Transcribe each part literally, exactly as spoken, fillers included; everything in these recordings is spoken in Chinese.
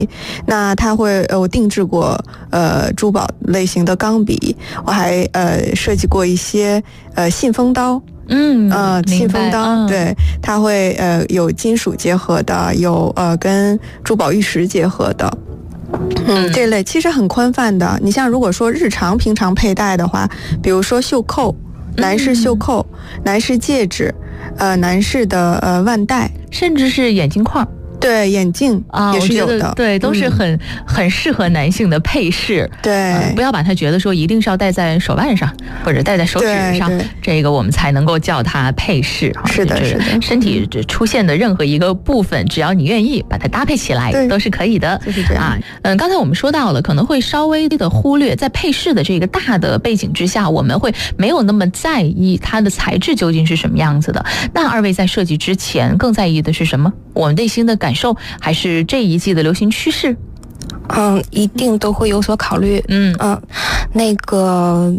那它会呃我定制过呃珠宝类型的钢笔，我还呃设计过一些呃信封刀。 嗯呃，信封刀、 嗯、 对，它会呃有金属结合的，有呃跟珠宝玉石结合的。嗯，这类其实很宽泛的。你像如果说日常平常佩戴的话，比如说袖扣、男士袖扣、嗯、男士戒指，呃，男士的呃腕带， 甚至是眼镜框。 对，眼镜也是有的， 啊、对，都是很、嗯、很适合男性的配饰。 对、 呃，不要把它觉得说一定是要戴在手腕上或者戴在手指上，这个我们才能够叫它配饰。 是的，是的， 身体出现的任何一个部分，只要你愿意把它搭配起来，都是可以的。 就是这样啊。 嗯，刚才我们说到了，可能会稍微的忽略，在配饰的这个大的背景之下，我们会没有那么在意它的材质究竟是什么样子的。那二位在设计之前更在意的是什么？我们内心的感受，还是这一季的流行趋势？ 嗯，一定都会有所考虑。 嗯嗯，那个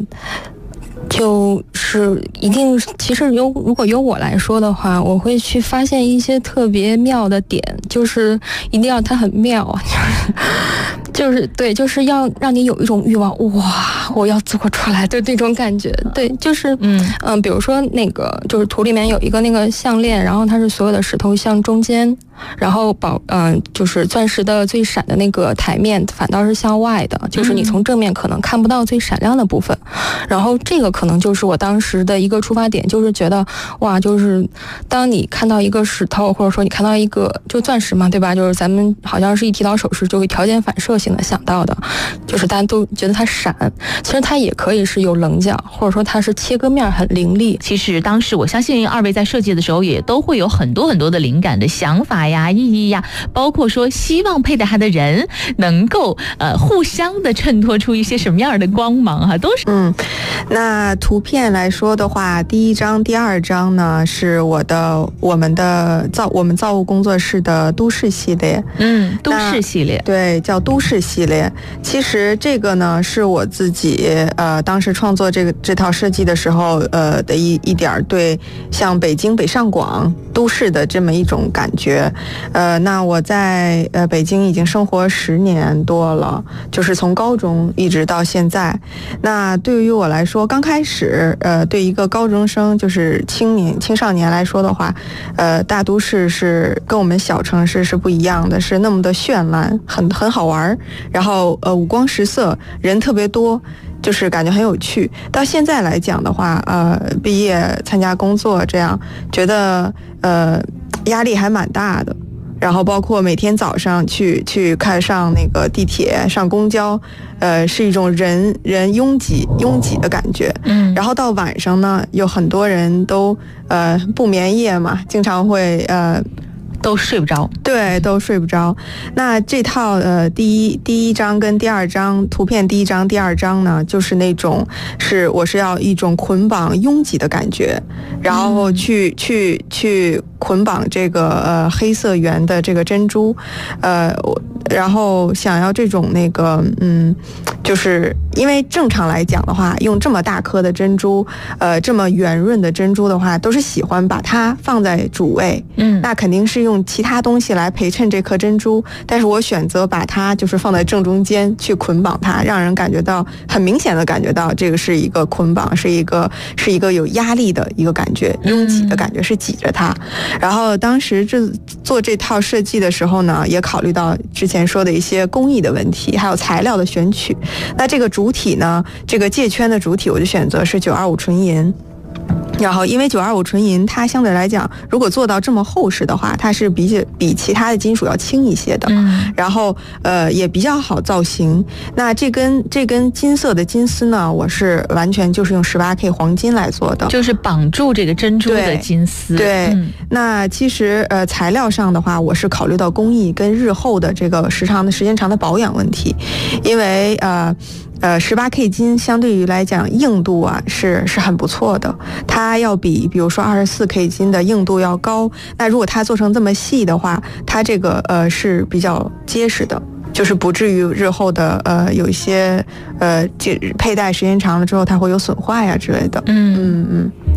就是一定，其实由如果由我来说的话，我会去发现一些特别妙的点，就是一定要它很妙，就是对，就是要让你有一种欲望，哇，我要做出来的那种感觉。对，就是嗯嗯、呃，比如说那个就是图里面有一个那个项链，然后它是所有的石头向中间。然后保嗯、呃，就是钻石的最闪的那个台面反倒是向外的，就是你从正面可能看不到最闪亮的部分。然后这个可能就是我当时的一个出发点，就是觉得哇，就是当你看到一个石头，或者说你看到一个就钻石嘛，对吧？就是咱们好像是一提到首饰就会条件反射性的想到的，就是大家都觉得它闪，其实它也可以是有棱角，或者说它是切割面很凌厉。 其实当时我相信二位在设计的时候也都会有很多很多的灵感的想法呀、意义呀，包括说希望佩戴它的人能够呃互相的衬托出一些什么样的光芒哈、啊，都是嗯。那图片来说的话，第一张、第二张呢是我的我们的造我们造物工作室的都市系列， 嗯，都市系列， 对，叫都市系列。其实这个呢是我自己呃当时创作这个这套设计的时候呃的一一点对像北京北上广都市的这么一种感觉。呃，那我在呃北京已经生活十年多了，就是从高中一直到现在。那对于我来说，刚开始呃对一个高中生就是青年青少年来说的话，呃大都市是跟我们小城市是不一样的，是那么的绚烂，很很好玩，然后呃五光十色，人特别多，就是感觉很有趣。到现在来讲的话，呃毕业参加工作这样，觉得呃压力还蛮大的。然后包括每天早上去去看上那个地铁、上公交，呃，是一种人人拥挤拥挤的感觉。 嗯， 然后到晚上呢，有很多人都呃不眠夜嘛，经常会呃。 都睡不着， 对，都睡不着。那这套呃第一第一张跟第二张图片，第一张第二张呢，就是那种是我是要一种捆绑拥挤的感觉，然后去、嗯、去去捆绑这个呃黑色圆的这个珍珠，呃，然后想要这种那个嗯，就是因为正常来讲的话，用这么大颗的珍珠，呃，这么圆润的珍珠的话，都是喜欢把它放在主位， 嗯， 那肯定是用。用其他东西来陪衬这颗珍珠，但是我选择把它就是放在正中间去捆绑它，让人感觉到很明显的感觉到这个是一个捆绑，是一个是一个有压力的一个感觉，拥挤的感觉，是挤着它。然后当时这做这套设计的时候呢，也考虑到之前说的一些工艺的问题，还有材料的选取。那这个主体呢，这个戒圈的主体我就选择是九二五纯银。然后因为九二五纯银它相对来讲如果做到这么厚实的话，它是比比其他的金属要轻一些的， 嗯， 然后呃也比较好造型。那这根这根金色的金丝呢，我是完全就是用 十八K 黄金来做的， 就是绑住这个珍珠的金丝。 对，对嗯、 那其实呃材料上的话，我是考虑到工艺跟日后的这个时长的时间长的保养问题，因为呃呃，十八 K 金相对于来讲硬度啊是是很不错的，它要比比如说二十四 K 金的硬度要高。那如果它做成这么细的话，它这个呃是比较结实的，就是不至于日后的呃有一些呃佩戴时间长了之后它会有损坏啊之类的。 嗯嗯嗯，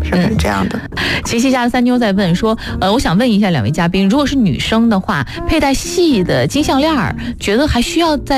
是可以这样的。 琪琪家的三妞在问说，呃，我想问一下两位嘉宾，如果是女生的话，佩戴细的金项链，觉得还需要再